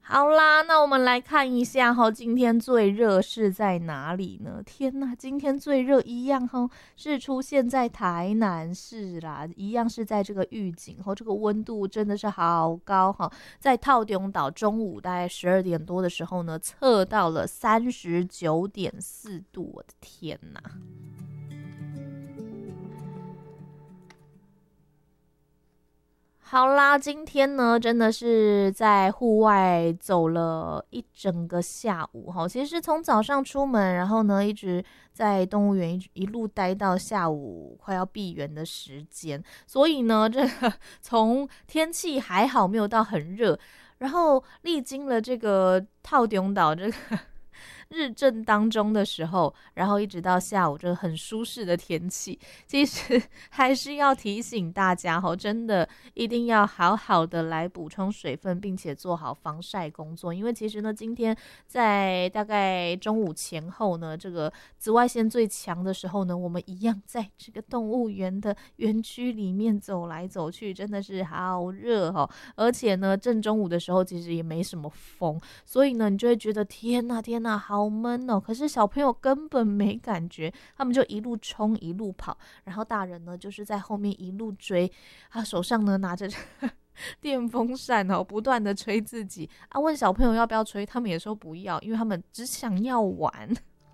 好啦，那我们来看一下哈，今天最热是在哪里呢？天哪，今天最热一样哈，是出现在台南市啦，一样是在这个玉井哈，这个温度真的是好高哈，在套中岛中午大概12点多的时候呢，测到了39.4度，我的天哪！好啦，今天呢，真的是在户外走了一整个下午哈。其实是从早上出门，然后呢，一直在动物园一路待到下午快要闭园的时间。所以呢，这个从天气还好，没有到很热，然后历经了这个套顶岛这个日正当中的时候，然后一直到下午这个很舒适的天气，其实还是要提醒大家哦，真的一定要好好的来补充水分，并且做好防晒工作。因为其实呢，今天在大概中午前后呢，这个紫外线最强的时候呢，我们一样在这个动物园的园区里面走来走去，真的是好热哦。而且呢，正中午的时候其实也没什么风，所以呢，你就会觉得天呐天呐，好闷哦。可是小朋友根本没感觉，他们就一路冲一路跑，然后大人呢就是在后面一路追，他手上呢拿着电风扇哦，不断的吹自己啊。问小朋友要不要吹，他们也说不要，因为他们只想要玩。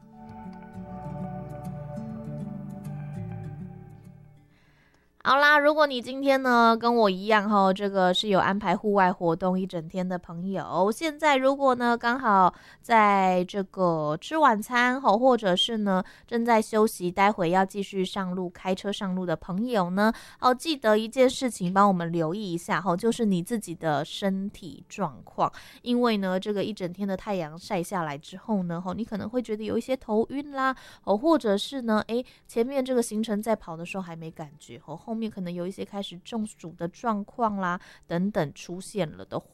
好啦，如果你今天呢跟我一样哈，这个是有安排户外活动一整天的朋友，现在如果呢刚好在这个吃晚餐哈，或者是呢正在休息，待会要继续上路开车上路的朋友呢，记得一件事情帮我们留意一下哈，就是你自己的身体状况，因为呢这个一整天的太阳晒下来之后呢，你可能会觉得有一些头晕啦，或者是呢，前面这个行程在跑的时候还没感觉，后面可能有一些开始中暑的状况啦，等等出现了的